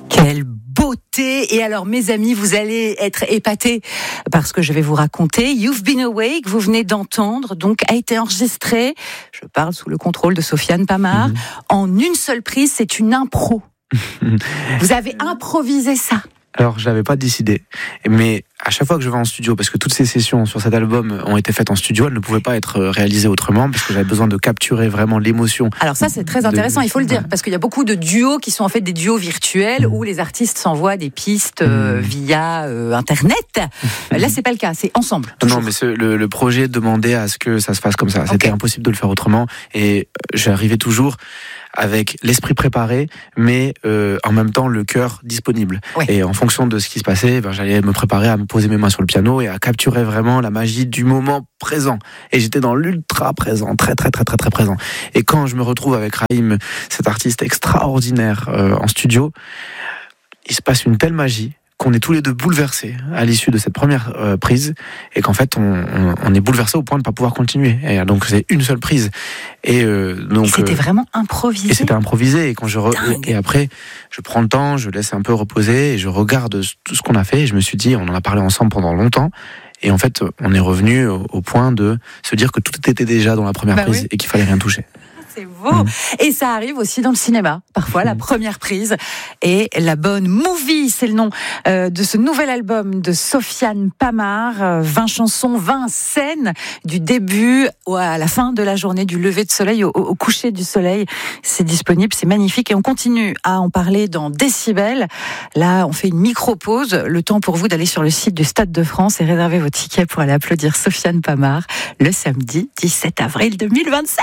Quelle beauté! Et alors, mes amis, vous allez être épatés par ce que je vais vous raconter. You've Been Away, que vous venez d'entendre, donc a été enregistré, je parle sous le contrôle de Sofiane Pamart, en une seule prise. C'est une impro. Vous avez improvisé ça? Alors, je l'avais pas décidé, mais à chaque fois que je vais en studio, parce que toutes ces sessions sur cet album ont été faites en studio, elles ne pouvaient pas être réalisées autrement, parce que j'avais besoin de capturer vraiment l'émotion. Alors ça, c'est très intéressant, il faut le dire, parce qu'il y a beaucoup de duos qui sont en fait des duos virtuels, où les artistes s'envoient des pistes via Internet. Là, c'est pas le cas, c'est ensemble. Toujours. Non, mais le projet demandait à ce que ça se fasse comme ça. C'était impossible de le faire autrement, et j'arrivais toujours avec l'esprit préparé, mais en même temps le cœur disponible. Ouais. Et en fonction de ce qui se passait, j'allais me préparer à me poser mes mains sur le piano et à capturer vraiment la magie du moment présent. Et j'étais dans l'ultra présent, très présent. Et quand je me retrouve avec Raïm, cet artiste extraordinaire en studio, il se passe une telle magie qu'on est tous les deux bouleversés à l'issue de cette première prise, et qu'en fait on est bouleversés au point de ne pas pouvoir continuer. Et donc c'est une seule prise. Et donc c'était vraiment improvisé. Et c'était improvisé. Et quand et après je prends le temps, je laisse un peu reposer et je regarde tout ce qu'on a fait. Et je me suis dit, on en a parlé ensemble pendant longtemps. Et en fait, on est revenu au point de se dire que tout était déjà dans la première prise et qu'il fallait rien toucher. C'est beau. Et ça arrive aussi dans le cinéma. Parfois, la première prise est la bonne. Movie, c'est le nom de ce nouvel album de Sofiane Pamart. 20 chansons, 20 scènes du début à la fin de la journée, du lever de soleil au coucher du soleil. C'est disponible, c'est magnifique. Et on continue à en parler dans Décibel. Là, on fait une micro-pause. Le temps pour vous d'aller sur le site du Stade de France et réserver vos tickets pour aller applaudir Sofiane Pamart le samedi 17 avril 2027.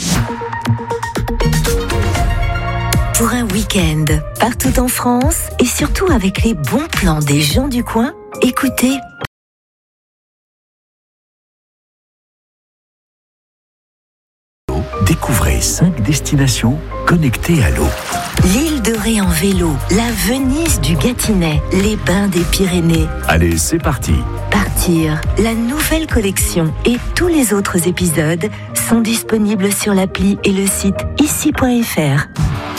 Pour un week-end, partout en France et surtout avec les bons plans des gens du coin, écoutez. Découvrez 5 destinations connectées à l'eau. L'île de Ré en vélo, la Venise du Gâtinais, les bains des Pyrénées. Allez, c'est parti. Partir, la nouvelle collection et tous les autres épisodes sont disponibles sur l'appli et le site ici.fr.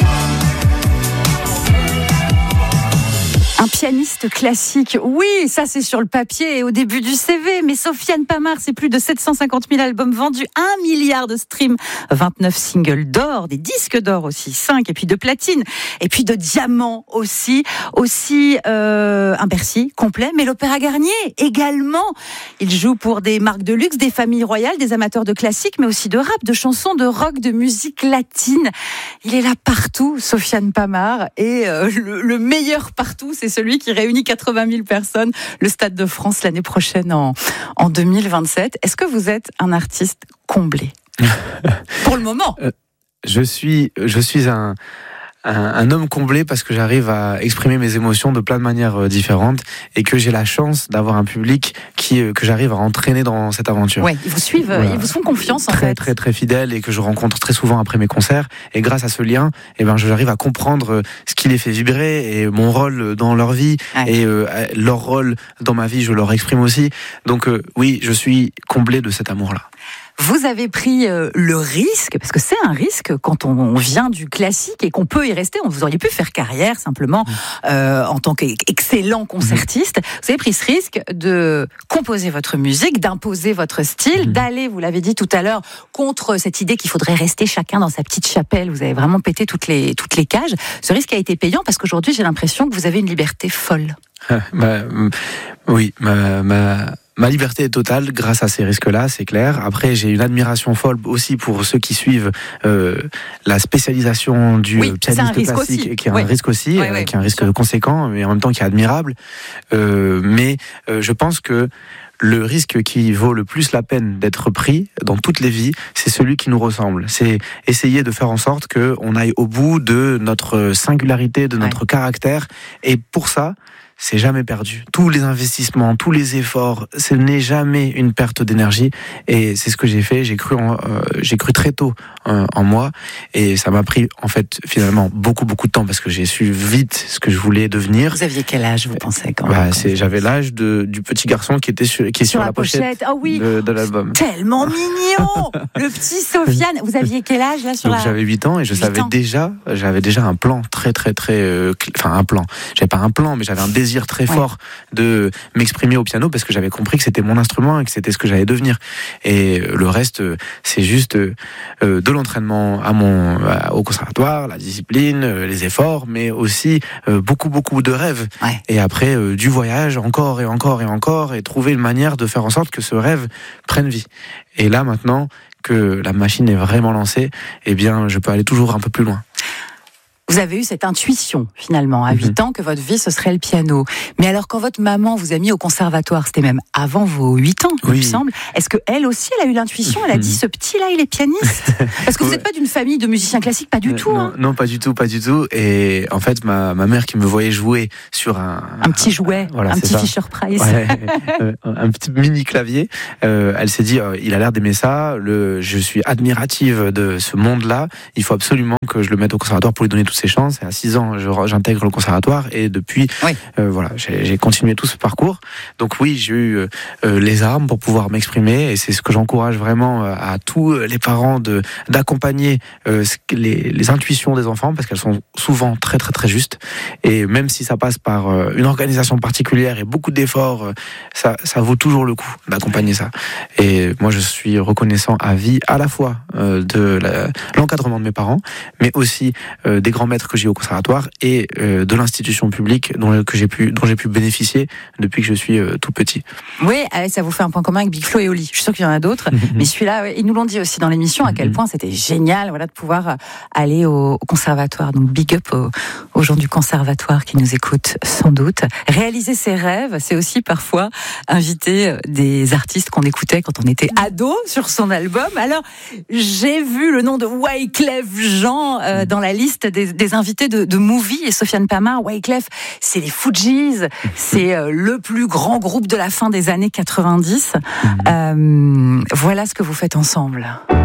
Un pianiste classique, oui, ça c'est sur le papier et au début du CV, mais Sofiane Pamart, c'est plus de 750 000 albums vendus, 1 milliard de streams, 29 singles d'or, des disques d'or aussi, 5, et puis de platine, et puis de diamants aussi un Bercy complet, mais l'Opéra Garnier également. Il joue pour des marques de luxe, des familles royales, des amateurs de classique, mais aussi de rap, de chansons, de rock, de musique latine. Il est là partout, Sofiane Pamart, et le meilleur partout, c'est celui qui réunit 80 000 personnes, le Stade de France l'année prochaine en 2027. Est-ce que vous êtes un artiste comblé pour le moment? Je suis un homme comblé parce que j'arrive à exprimer mes émotions de plein de manières différentes et que j'ai la chance d'avoir un public que j'arrive à entraîner dans cette aventure. Ouais, ils vous suivent, voilà. Ils vous font confiance en fait. Très fidèles et que je rencontre très souvent après mes concerts. Et grâce à ce lien, j'arrive à comprendre ce qui les fait vibrer et mon rôle dans leur vie et leur rôle dans ma vie, je leur exprime aussi. Donc oui, je suis comblé de cet amour-là. Vous avez pris le risque, parce que c'est un risque quand on vient du classique et qu'on peut y rester. Vous auriez pu faire carrière simplement en tant qu'excellent concertiste. Vous avez pris ce risque de composer votre musique, d'imposer votre style, d'aller, vous l'avez dit tout à l'heure, contre cette idée qu'il faudrait rester chacun dans sa petite chapelle. Vous avez vraiment pété toutes les cages. Ce risque a été payant parce qu'aujourd'hui, j'ai l'impression que vous avez une liberté folle. Oui, ma liberté est totale grâce à ces risques-là, c'est clair. Après, j'ai une admiration folle aussi pour ceux qui suivent la spécialisation du pianiste classique, qui est un risque aussi, qui est un risque conséquent, mais en même temps qui est admirable. Mais je pense que le risque qui vaut le plus la peine d'être pris dans toutes les vies, c'est celui qui nous ressemble. C'est essayer de faire en sorte qu'on aille au bout de notre singularité, de notre caractère. Et pour ça, c'est jamais perdu. Tous les investissements, tous les efforts, ce n'est jamais une perte d'énergie. Et c'est ce que j'ai fait. J'ai cru très tôt en moi, et ça m'a pris en fait finalement beaucoup de temps parce que j'ai su vite ce que je voulais devenir. Vous aviez quel âge, vous pensez quand j'avais l'âge du petit garçon qui est sur la pochette de l'album. Tellement mignon, le petit Sofiane. Vous aviez quel âge là sur J'avais 8 ans et j'avais déjà un plan très un plan. J'avais pas un plan, mais j'avais un désir très fort de m'exprimer au piano parce que j'avais compris que c'était mon instrument et que c'était ce que j'allais devenir. Et le reste, c'est juste de l'entraînement au conservatoire, la discipline, les efforts, mais aussi beaucoup de rêves. Ouais. Et après, du voyage, encore, et trouver une manière de faire en sorte que ce rêve prenne vie. Et là, maintenant que la machine est vraiment lancée, eh bien, je peux aller toujours un peu plus loin. Vous avez eu cette intuition, finalement, à 8 ans, que votre vie, ce serait le piano. Mais alors, quand votre maman vous a mis au conservatoire, c'était même avant vos 8 ans, il me semble. Est-ce qu'elle aussi, elle a eu l'intuition? Elle a dit, ce petit-là, il est pianiste? Parce que vous n'êtes pas d'une famille de musiciens classiques, pas du tout. Non, pas du tout. Et en fait, ma mère qui me voyait jouer sur un petit jouet, un petit Fisher-Price. Un petit mini clavier, elle s'est dit, il a l'air d'aimer ça, je suis admirative de ce monde-là, il faut absolument que je le mette au conservatoire pour lui donner toutes ses chances. Et à 6 ans, j'intègre le conservatoire et depuis, j'ai continué tout ce parcours. Donc oui, j'ai eu les armes pour pouvoir m'exprimer et c'est ce que j'encourage vraiment à tous les parents d'accompagner les intuitions des enfants parce qu'elles sont souvent très justes. Et même si ça passe par une organisation particulière et beaucoup d'efforts, ça vaut toujours le coup d'accompagner ça. Et moi, je suis reconnaissant à vie à la fois de l'encadrement de mes parents, mais aussi des grands maîtres que j'ai au conservatoire et de l'institution publique dont j'ai pu bénéficier depuis que je suis tout petit. Oui, ça vous fait un point commun avec Big Flo et Oli. Je suis sûr qu'il y en a d'autres, mais celui-là, ils nous l'ont dit aussi dans l'émission à quel point c'était génial, de pouvoir aller au conservatoire. Donc big up aux gens du conservatoire qui nous écoutent sans doute. Réaliser ses rêves, c'est aussi parfois inviter des artistes qu'on écoutait quand on était ado sur son album. Alors, j'ai vu le nom de Wyclef Jean dans la liste des invités de Movie et Sofiane Pamart. Wyclef, c'est les Fujis, c'est le plus grand groupe de la fin des années 90. Voilà ce que vous faites ensemble.